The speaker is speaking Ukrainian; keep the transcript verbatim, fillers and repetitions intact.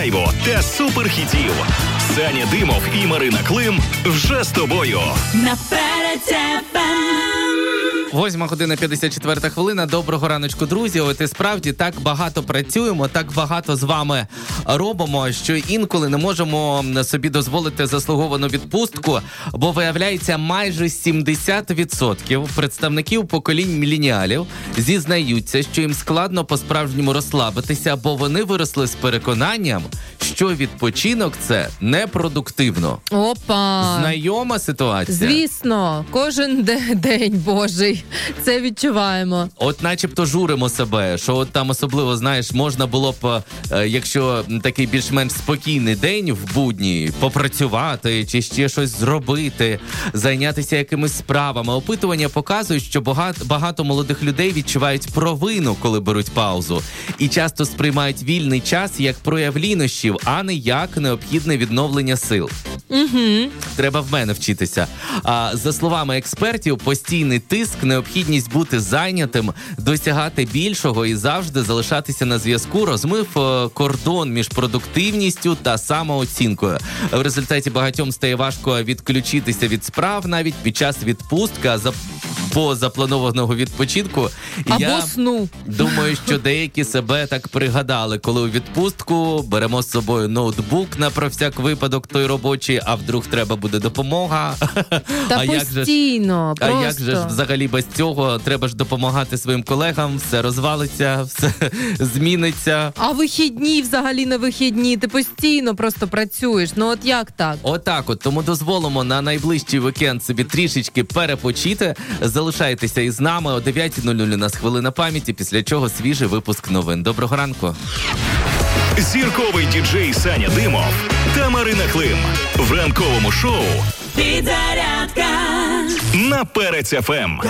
Та суперхітів. Саня Димов і Марина Клим вже з тобою. Наперед тебе. Восьма година, п'ятдесят четверта хвилина. Доброго раночку, друзі. От і справді так багато працюємо, так багато з вами робимо, що інколи не можемо собі дозволити заслуговану відпустку, бо виявляється, майже сімдесят відсотків представників поколінь міленіалів зізнаються, що їм складно по-справжньому розслабитися, бо вони виросли з переконанням, що відпочинок – це непродуктивно. Опа! Знайома ситуація? Звісно, кожен де- день Божий. Це відчуваємо. От начебто журимо себе, що от там особливо, знаєш, можна було б, е, якщо такий більш-менш спокійний день в будні, попрацювати чи ще щось зробити, зайнятися якимись справами. Опитування показують, що багато, багато молодих людей відчувають провину, коли беруть паузу. І часто сприймають вільний час як прояв лінощів, а не як необхідне відновлення сил. Угу. Треба в мене вчитися. А за словами експертів, постійний тиск, необхідність бути зайнятим, досягати більшого і завжди залишатися на зв'язку розмив е, кордон між продуктивністю та самооцінкою. В результаті багатьом стає важко відключитися від справ навіть під час відпустки, а за по запланованого відпочинку. Або Я сну. думаю, що деякі себе так пригадали, коли у відпустку беремо з собою ноутбук на про всяк випадок той робочий, а вдруг треба буде допомога. Та а як же ж, постійно, а просто. як же ж взагалі без цього? Треба ж допомагати своїм колегам, все розвалиться, все зміниться. А вихідні взагалі на вихідні, ти постійно просто працюєш. Ну от як так? Отак от, тому дозволимо на найближчий вікенд собі трішечки перепочити. Залишайтеся із нами, о дев'ятій нуль нуль у нас хвилина пам'яті, після чого свіжий випуск новин. Доброго ранку. Зірковий діджей Саня Димов та Марина Клим в ранковому шоу Підзарядка. на Перець еф ем.